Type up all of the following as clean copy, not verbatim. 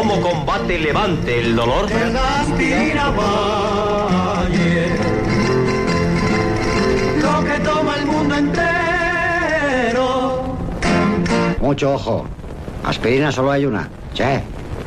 cómo combate y levante el dolor. Aspirina Bayer, lo que toma el mundo entero. Mucho ojo. Aspirina solo hay una. Che.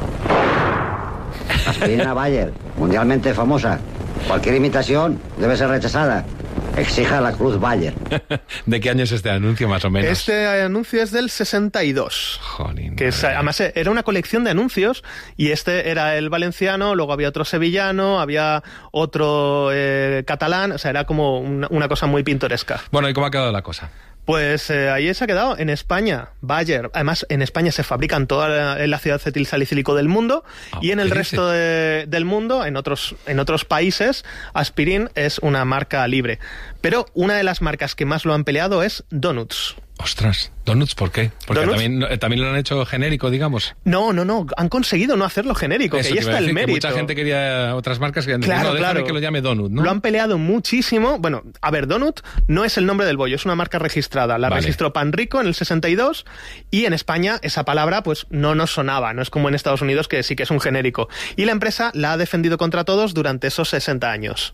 Aspirina Bayer, mundialmente famosa. Cualquier imitación debe ser rechazada. Exija la Cruz Bayer. ¿De qué año es este anuncio, más o menos? Este anuncio es del 62. Jolín, que es, además era una colección de anuncios y este era el valenciano, luego había otro sevillano, había otro catalán, o sea, era como una cosa muy pintoresca. Bueno, ¿y cómo ha quedado la cosa? Pues ahí se ha quedado, en España, Bayer. Además, en España se fabrican en la ciudad acetilsalicílico del mundo y en el resto del mundo, en otros países, Aspirin es una marca libre. Pero una de las marcas que más lo han peleado es Donuts. Ostras, ¿Donuts por qué? Porque también lo han hecho genérico, digamos. No, han conseguido no hacerlo genérico, eso, que ahí está el mérito. Que mucha gente quería otras marcas que claro, déjame que lo llame Donut, ¿no? Lo han peleado muchísimo. Bueno, a ver, Donut no es el nombre del bollo, es una marca registrada. La registró Panrico en el 62 y en España esa palabra pues no nos sonaba, no es como en Estados Unidos que sí que es un genérico. Y la empresa la ha defendido contra todos durante esos 60 años.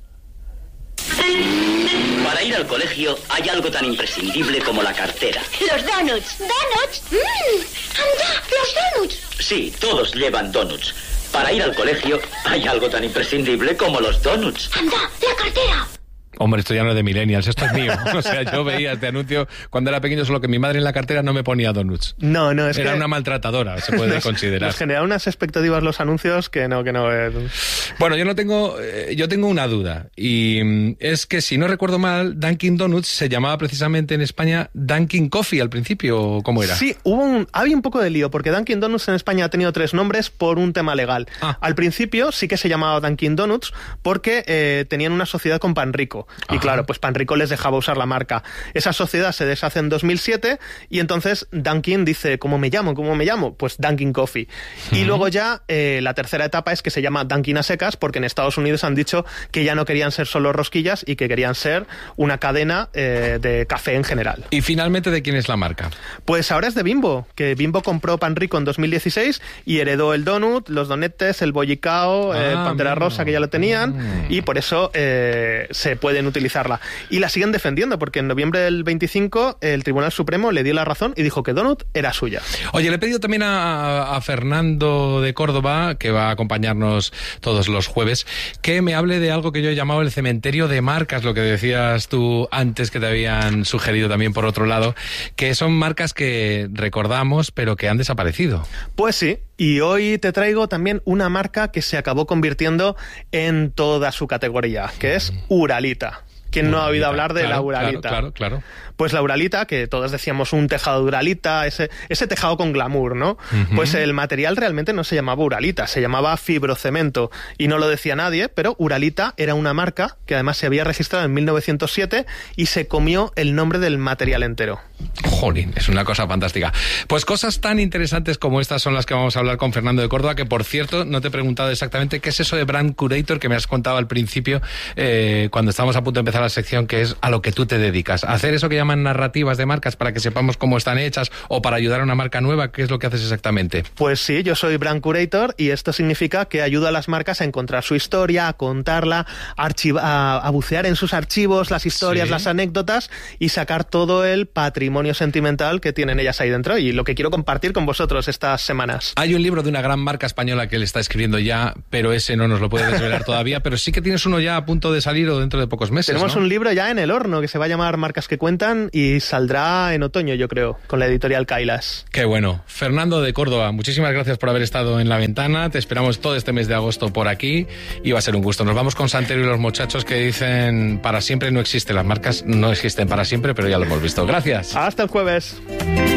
Para ir al colegio hay algo tan imprescindible como la cartera. Los donuts. ¿Donuts? ¡Anda! ¡Los donuts! Sí, todos llevan donuts. Para ir al colegio hay algo tan imprescindible como los donuts. ¡Anda! ¡La cartera! Hombre, esto ya no es de millennials, esto es mío. O sea, yo veía este anuncio cuando era pequeño, solo que mi madre en la cartera no me ponía donuts. No, es era una maltratadora, se puede considerar. Nos genera unas expectativas los anuncios que no. Bueno, yo tengo una duda, y es que si no recuerdo mal, Dunkin' Donuts se llamaba precisamente en España Dunkin' Coffee al principio, ¿cómo era? Sí, había un poco de lío, porque Dunkin' Donuts en España ha tenido 3 nombres por un tema legal. Al principio sí que se llamaba Dunkin' Donuts porque tenían una sociedad con Panrico. Y claro, pues Panrico les dejaba usar la marca. Esa sociedad se deshace en 2007 y entonces Dunkin' dice, ¿cómo me llamo? Pues Dunkin' Coffee. Y luego ya la tercera etapa es que se llama Dunkin' a secas, porque en Estados Unidos han dicho que ya no querían ser solo rosquillas y que querían ser una cadena de café en general. ¿Y finalmente de quién es la marca? Pues ahora es de Bimbo, que Bimbo compró Panrico en 2016 y heredó el donut, los donetes, el bollicao, el Pantera Rosa, que ya lo tenían, y por eso se pueden utilizarla. Y la siguen defendiendo, porque en noviembre del 25 el Tribunal Supremo le dio la razón y dijo que Donut era suya. Oye, le he pedido también a Fernando de Córdoba, que va a acompañarnos todos los jueves, que me hable de algo que yo he llamado el cementerio de marcas, lo que decías tú antes, que te habían sugerido también por otro lado, que son marcas que recordamos pero que han desaparecido. Pues sí. Y hoy te traigo también una marca que se acabó convirtiendo en toda su categoría, que es Uralita. ¿Quién no ha oído hablar de la Uralita? Claro. Pues la Uralita, que todos decíamos un tejado de Uralita, ese tejado con glamour, ¿no? Pues el material realmente no se llamaba Uralita, se llamaba fibrocemento. Y no lo decía nadie, pero Uralita era una marca que además se había registrado en 1907 y se comió el nombre del material entero. Jolín, es una cosa fantástica. Pues cosas tan interesantes como estas son las que vamos a hablar con Fernando de Córdoba, que por cierto, no te he preguntado exactamente qué es eso de Brand Curator que me has contado al principio, cuando estábamos a punto de empezar la sección, que es a lo que tú te dedicas. A hacer eso que llaman narrativas de marcas para que sepamos cómo están hechas o para ayudar a una marca nueva. ¿Qué es lo que haces exactamente? Pues sí, yo soy Brand Curator y esto significa que ayudo a las marcas a encontrar su historia, a contarla, a bucear en sus archivos, las historias, las anécdotas y sacar todo el patrimonio sentimental que tienen ellas ahí dentro y lo que quiero compartir con vosotros estas semanas. Hay un libro de una gran marca española que él está escribiendo ya, pero ese no nos lo puede desvelar todavía, pero sí que tienes uno ya a punto de salir o dentro de pocos meses. Tenemos un libro ya en el horno que se va a llamar Marcas que Cuentan y saldrá en otoño, yo creo, con la editorial Kailas. Qué bueno. Fernando de Córdoba, muchísimas gracias por haber estado en La Ventana. Te esperamos todo este mes de agosto por aquí y va a ser un gusto. Nos vamos con Santero y los muchachos que dicen para siempre no existe. Las marcas no existen para siempre, pero ya lo hemos visto. Gracias. Hasta el jueves.